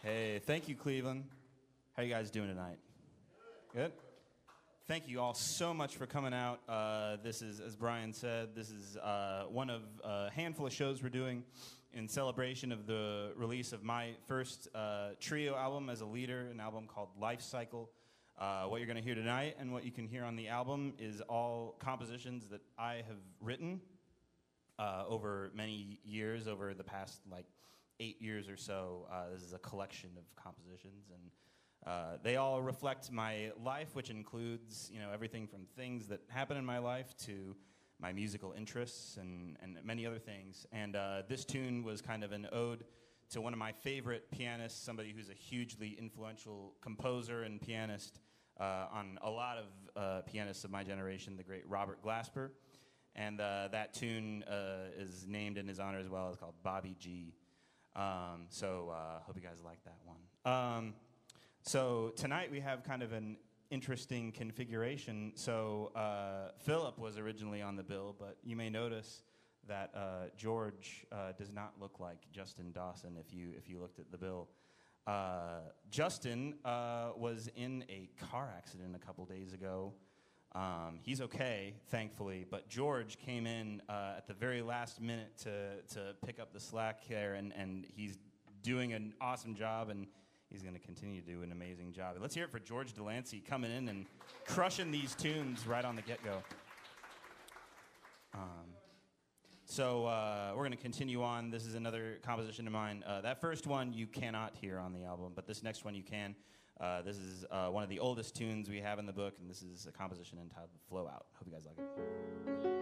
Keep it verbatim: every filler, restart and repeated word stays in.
Hey, thank you, Cleveland. How you guys doing tonight? Good? Thank you all so much for coming out. Uh, this is, as Brian said, this is uh, one of a handful of shows we're doing in celebration of the release of my first uh, trio album as a leader, an album called Life Cycle. Uh, what you're going to hear tonight and what you can hear on the album is all compositions that I have written uh, over many years, over the past like eight years or so. Uh, this is a collection of compositions, and uh, they all reflect my life, which includes, you know, everything from things that happen in my life to my musical interests and, and many other things. And uh, this tune was kind of an ode to one of my favorite pianists, somebody who's a hugely influential composer and pianist uh, on a lot of uh, pianists of my generation, the great Robert Glasper. And uh, that tune uh, is named in his honor as well. It's called Bobby G. Um, so uh, hope you guys like that one. Um, so tonight we have kind of an interesting configuration. So uh, Philip was originally on the bill, but you may notice that uh, George uh, does not look like Justin Dawson if you if you looked at the bill. Uh, Justin uh, was in a car accident a couple days ago. Um, he's okay, thankfully, but George came in uh, at the very last minute to to pick up the slack here, and, and he's doing an awesome job, and he's going to continue to do an amazing job. Let's hear it for George Delancey coming in and crushing these tunes right on the get-go. Um, so uh, we're going to continue on. This is another composition of mine. Uh, that first one you cannot hear on the album, but this next one you can. Uh, this is uh, one of the oldest tunes we have in the book, and this is a composition entitled Flow Out. Hope you guys like it.